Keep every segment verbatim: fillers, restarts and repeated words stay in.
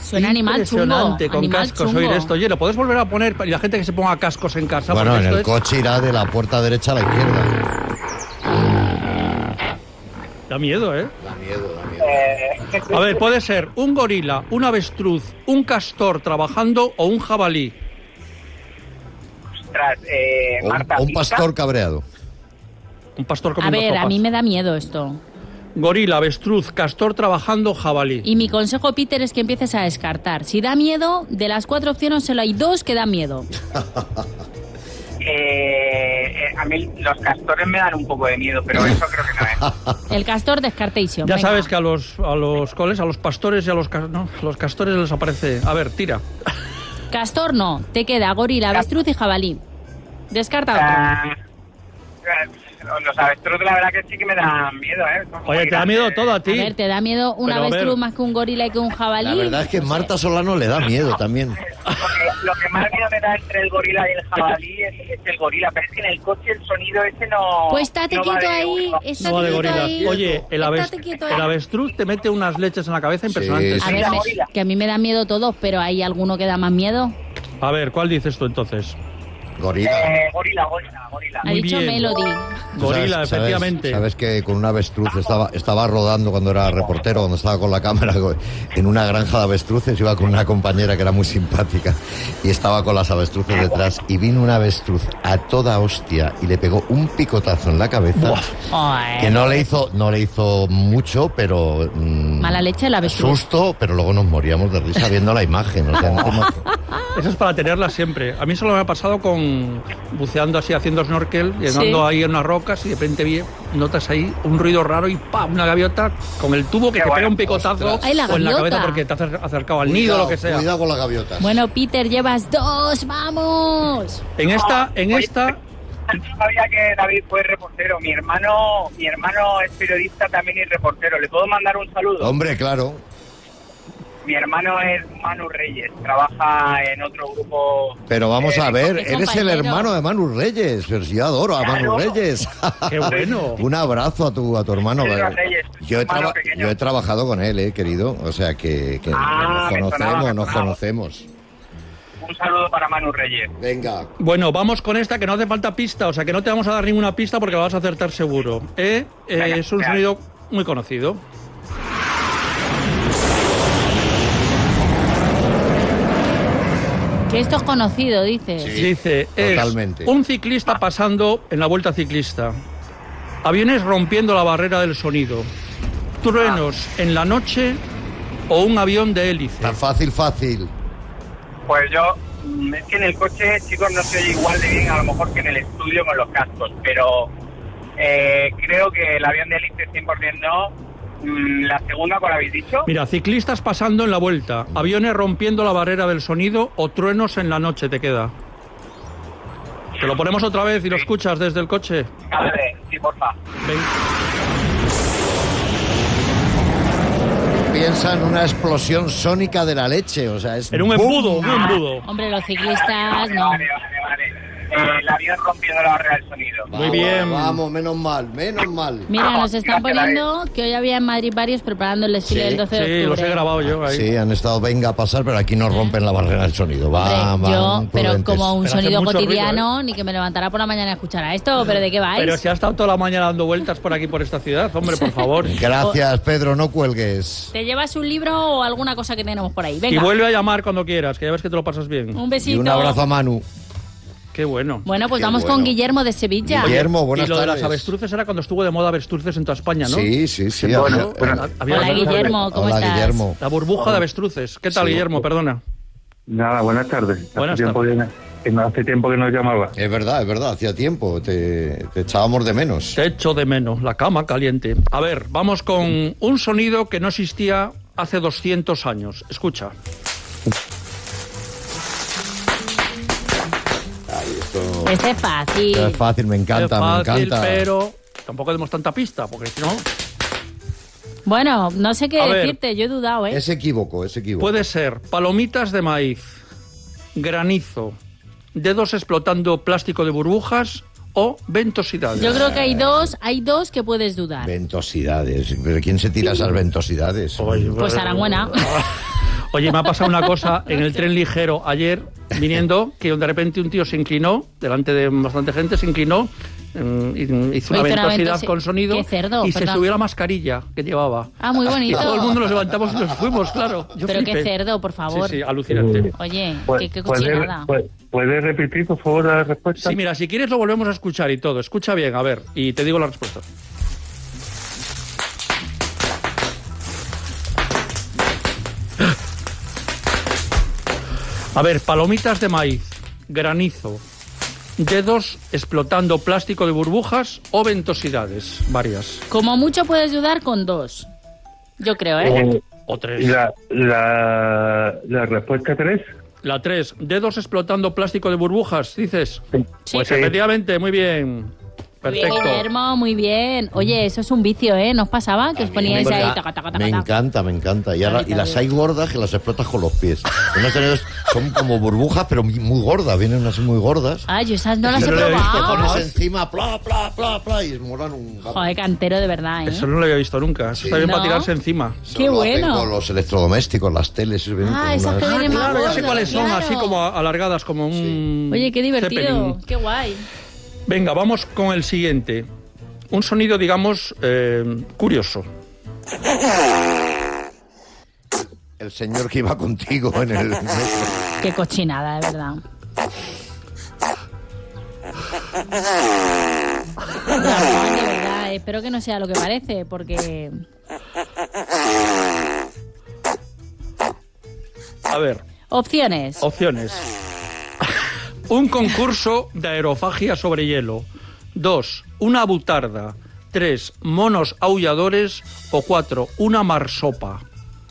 Suena animal chungo. Impresionante, con animal cascos chungo. oír esto. Oye, ¿lo puedes volver a poner? Y la gente que se ponga cascos en casa. Bueno, en esto el es... coche irá de la puerta derecha a la izquierda. Da miedo, ¿eh? Da miedo, da miedo. A ver, puede ser un gorila, un avestruz, un castor trabajando o un jabalí. Ostras, eh, Un, Marta, un ¿pista? pastor cabreado. Un pastor A comiendo ver, a sopas. mí me da miedo esto. Gorila, avestruz, castor trabajando, jabalí. Y mi consejo, Peter, es que empieces a descartar. Si da miedo, de las cuatro opciones solo hay dos que dan miedo. Eh, eh, a mí los castores me dan un poco de miedo, pero eso creo que no es. El castor descartation. Ya venga. sabes que a los a los coles, a los pastores y a los ca- no, los castores les aparece. A ver, tira. Castor no, te queda gorila, avestruz y jabalí. Descarta otro. Ah, eh, los avestruz, la verdad que sí que me dan miedo, ¿eh? Son Oye, muy ¿te da miedo grandes. todo a A ti? ver, ¿te da miedo un Pero, a ver. avestruz más que un gorila y que un jabalí? La verdad es que Marta Solano le da miedo también. Lo que, lo que más miedo me da entre el gorila y el jabalí es, es el gorila, pero es que en el coche el sonido ese no... Pues estate no va quieto de ahí, uno. estate No va de quieto gorilas. ahí. Oye, el, avest- Estate quieto ahí. el avestruz te mete unas leches en la cabeza impresionantes. A ver, Mira, me- gorila. que a mí me da miedo todo, pero ¿hay alguno que da más miedo? A ver, ¿cuál dices tú entonces? Gorila. Eh, gorila, gorila, gorila. Ha Muy dicho bien. Melody. Tú Gorila, sabes- efectivamente. Sabes, sabes que con un avestruz estaba, estaba rodando cuando era reportero, cuando estaba con la cámara en una granja de avestruces, iba con una compañera que era muy simpática y estaba con las avestruces detrás y vino un avestruz a toda hostia y le pegó un picotazo en la cabeza Ay, que no le hizo, no le hizo mucho, pero mm, mala leche la avestruz. susto, pero luego nos moríamos de risa viendo la imagen. O sea, no te ima- Eso es para tenerla siempre. A mí solo me ha pasado con buceando así, haciendo snorkel, llegando Sí. ahí en unas rocas y de repente vi- notas ahí un ruido raro y ¡pam! Una gaviota con el tubo que Qué te pega bueno. un picotazo Ostras. Ay, la o en la gaviota. cabeza porque te has acer- acercado al nido o lo que sea. Cuidado con las gaviotas. Bueno, Peter, llevas dos, ¡vamos! En esta, en Oye, esta, No sabía que David fue reportero. Mi hermano, mi hermano es periodista también y reportero. ¿Le puedo mandar un saludo? Hombre, claro. Mi hermano es Manu Reyes, trabaja en otro grupo. Pero vamos eh, a ver, es eres el compañero. hermano de Manu Reyes, pero si yo adoro a Manu Claro. Reyes. qué bueno. Un abrazo a tu, a tu hermano. Pedro Reyes, Yo he, hermano traba- pequeño. yo he trabajado con él, eh, querido. O sea que, que Ah, me nos sonaba, conocemos, me nos sonaba. conocemos. Un saludo para Manu Reyes. Venga. Bueno, vamos con esta que no hace falta pista, o sea que no te vamos a dar ninguna pista porque la vas a acertar seguro. ¿eh? Eh, Venga, es un venga. sonido muy conocido. Que esto es conocido, dices. Sí. Dice, totalmente. es un ciclista pasando en la vuelta ciclista. Aviones rompiendo la barrera del sonido. Truenos en la noche o un avión de hélice. Tan fácil, fácil. Pues yo, mm, es que en el coche, chicos, no se oye igual de bien a lo mejor que en el estudio con los cascos, pero eh, creo que el avión de hélice cien por ciento no. Mm, La segunda, ¿cuál habéis dicho? Mira, ciclistas pasando en la vuelta, aviones rompiendo la barrera del sonido o truenos en la noche te queda. Te lo ponemos otra vez y lo escuchas desde el coche. Vale, sí, porfa. Ven. Piensa en una explosión sónica de la leche, o sea, es... En un ¡bum! embudo, un embudo. Hombre, los ciclistas Vale, no. vale, vale, vale. Eh, el avión rompiendo la barrera del sonido. Muy Vamos, bien. Vamos, menos mal, menos mal. Mira, nos están Gracias, poniendo que hoy había en Madrid varios preparando el desfile Sí, del doce de Sí, octubre. los he grabado yo ahí. Sí, han estado venga a pasar, pero aquí no rompen la barrera del sonido. Va, Hombre, van yo, pero prudentes. como un Pero hace sonido mucho cotidiano, ruido, ni que me levantara por la mañana a escuchar a esto, pero ¿de qué vais? Pero si ha estado toda la mañana dando vueltas por aquí, por esta ciudad, hombre, por favor. Gracias, Pedro, no cuelgues. ¿Te llevas un libro o alguna cosa que tenemos por ahí? Y Venga, vuelve a llamar cuando quieras, que ya ves que te lo pasas bien. un Y besito. un abrazo a Manu. Qué bueno. Bueno, pues Qué vamos bueno. con Guillermo de Sevilla. Guillermo, buenas y lo de tardes. las avestruces era cuando estuvo de moda avestruces en toda España, ¿no? Sí, sí, sí. Bueno, había- bueno. Había- Hola, Guillermo, ¿cómo Hola, estás? Guillermo. La burbuja de avestruces. ¿Qué tal, Sí. Guillermo? Perdona. Nada, buenas tardes. Buenas hace, tiempo que, que no- hace tiempo que nos llamaba. Es verdad, es verdad, hacía tiempo, te, te echábamos de menos. Te echo de menos, la cama caliente. A ver, vamos con un sonido que no existía hace doscientos años. Escucha. Ay, esto, Este es fácil. esto es fácil, me encanta, es fácil, me encanta. pero tampoco demos tanta pista, porque si no... Bueno, no sé qué A ver. decirte, yo he dudado, ¿eh? Es equívoco, es equívoco. Puede ser palomitas de maíz, granizo, dedos explotando plástico de burbujas o ventosidades. Yo creo que hay dos, hay dos que puedes dudar. Ventosidades. ¿Pero quién se tira esas ventosidades? Oye, Pues Aranguena. Oye, me ha pasado una cosa en el tren ligero ayer, viniendo, que de repente un tío se inclinó, delante de bastante gente, se inclinó, mm, hizo una ventosidad con sonido Qué cerdo, y perdón. se subió la mascarilla que llevaba. Ah, muy bonito. Y todo el mundo nos levantamos y nos fuimos, claro. Yo Pero flipé. qué cerdo, por favor. Sí, sí, alucinante. Oye, Pu- qué, qué ¿puede- cochinada. puede- ¿Puedes repetir, por favor, la respuesta? Sí, mira, si quieres lo volvemos a escuchar y todo. Escucha bien, a ver, y te digo la respuesta. A ver, palomitas de maíz, granizo, dedos explotando plástico de burbujas o ventosidades, varias. Como mucho puedes ayudar con dos. Yo creo, ¿eh? Eh, O tres. la, la, la respuesta tres. La tres, dedos explotando plástico de burbujas, dices. Sí. Pues Sí. efectivamente, muy bien. Muy bien, Perfecto. Guillermo, muy bien. Oye, eso es un vicio, ¿eh? ¿Nos pasaba? Que os poníais Me ahí... enca- taca, taca, taca, Me taca. encanta, me encanta. Y, ahora, y las hay gordas que las explotas con los pies. Unas tenés- son como burbujas, pero muy muy gordas. Vienen así muy gordas. Ay, yo esas no las Yo he no lo he visto, Te probado. pones encima, pla, pla, pla, pla, y molan un... Joder, cantero de verdad, ¿eh? Eso no lo había visto nunca. Eso Sí. está bien para ¿No? tirarse encima. Eso Qué lo hacen bueno. con los electrodomésticos, las teles. y vienen Ah, con esas unas- que vienen más Claro, ya sé gordas, cuáles son, claro. así como alargadas, como un... Oye, qué divertido. Zeppelin. Qué guay. Venga, vamos con el siguiente. Un sonido, digamos, eh, curioso. El señor que iba contigo en el metro. Qué cochinada, de verdad. Ramón, de verdad, espero que no sea lo que parece, porque... A ver, Opciones. opciones. Un concurso de aerofagia sobre hielo. Dos, una butarda. Tres, monos aulladores. O cuatro, una marsopa.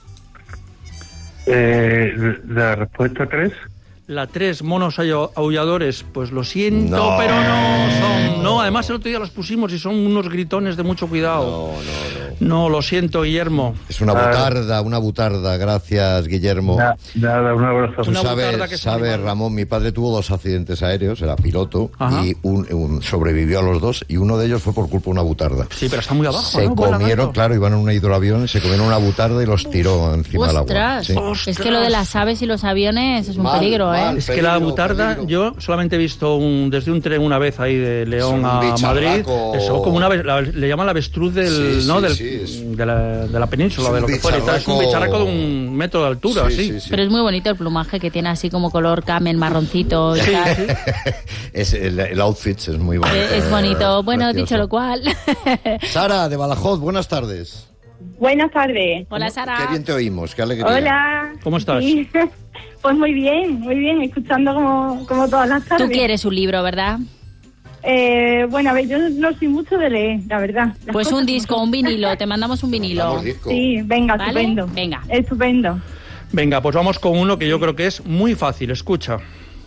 Eh, la respuesta tres. La tres, monos au- aulladores, pues lo siento, No. pero no son... No, además el otro día los pusimos y son unos gritones de mucho cuidado. No, no, no. No, lo siento, Guillermo. Es una Ah. butarda, una butarda. Gracias, Guillermo. Na- Nada, un abrazo. Tú Una butarda sabes, que es sabes, animal. Ramón, mi padre tuvo dos accidentes aéreos, era piloto, Ajá. y un, un- sobrevivió a los dos, y uno de ellos fue por culpa de una butarda. Sí, pero está muy abajo, Se ¿no? Vuela comieron, alto. claro, iban en un hidroavión, se comieron una butarda y los tiró encima del agua. Ostras, Sí. es que lo de las aves y los aviones es un Mal, peligro, ¿eh? mal. Es que la Peligro, butarda, peligro. yo solamente he visto un, desde un tren una vez ahí de León un a Madrid. bicharraco. Eso, como una ave- la- le llaman la avestruz del, Sí, ¿no? sí, del, sí, es- de, la, de la península, es de un lo que fuera. y tal. Es un bicharraco. bicharraco de un metro de altura, sí. sí, sí. Pero es muy bonito el plumaje que tiene así como color camel, marroncito y Sí, tal. sí. Es el, el outfit es muy bonito. Eh, Es bonito. Bueno, Precioso. dicho lo cual. Sara, de Badajoz, buenas tardes. Buenas tardes. Hola, Sara. Qué bien te oímos, qué alegría. Hola. ¿Cómo estás? Sí. Pues muy bien, muy bien, escuchando como, como todas las tardes. Tú quieres un libro, ¿verdad? Eh, bueno, a ver, yo no soy mucho de leer, la verdad. Las Pues cosas un como disco, son. un vinilo. Te mandamos un vinilo. Mandamos disco. Sí, venga, ¿Vale? estupendo. Venga. Estupendo. Venga, pues vamos con uno que yo creo que es muy fácil. Escucha.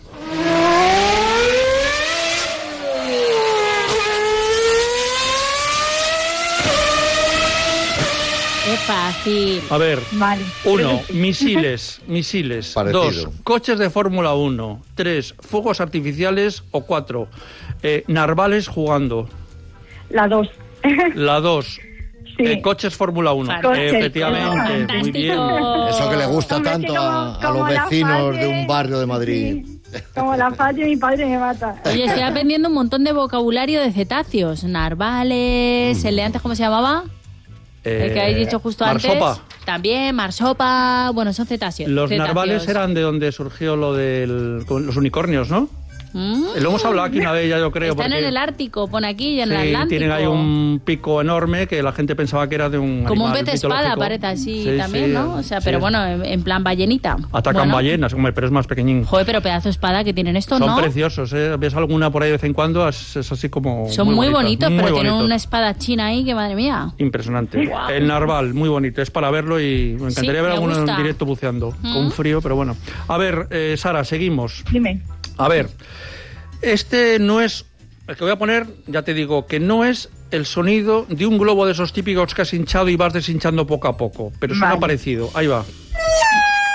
Es fácil. A ver. Vale. Uno, misiles, misiles. Parecido. Dos, coches de Fórmula uno. Tres, fuegos artificiales. O cuatro, eh, narvales jugando. La dos. La dos, Sí. eh, coches Fórmula uno. Fantástico. Efectivamente, muy Fantástico. bien. Eso que le gusta Hombre, tanto que como- a, a como los la vecinos de falle. un barrio de Madrid. Sí. Como la falle, mi padre me mata. Oye, estoy aprendiendo un montón de vocabulario de cetáceos. Narvales, el de antes, ¿cómo se llamaba? El que habéis dicho justo Marsopa. antes. También, marsopa. Bueno, son cetáceos. Los cetáceos. narvales eran de donde surgió lo de los unicornios, ¿no? ¿Mm? Lo hemos hablado aquí una vez ya, yo creo. Están porque, en el Ártico, pon aquí, y en sí, el Atlántico. tienen ahí un pico enorme que la gente pensaba que era de un Como un animal pez espada, mitológico. parece así Sí, también, sí, ¿no? O sea, sí. pero bueno, en, en plan ballenita. Atacan Bueno. ballenas, hombre, pero es más pequeñín. Joder, pero pedazo de espada que tienen estos, Son ¿no? preciosos, ¿eh? Ves alguna por ahí de vez en cuando, es, es así como... Son muy, bonitas, bonitos, muy pero tienen bonitos. una espada china ahí que, madre mía. Impresionante. El narval, muy bonito, es para verlo y me encantaría Sí, ver me alguno en gusta. directo buceando, Mm. con frío, pero bueno. A ver, eh, Sara, seguimos. Dime. A ver, este no es, el que voy a poner, ya te digo, que no es el sonido de un globo de esos típicos que has hinchado y vas deshinchando poco a poco, pero suena Vale. parecido. Ahí va.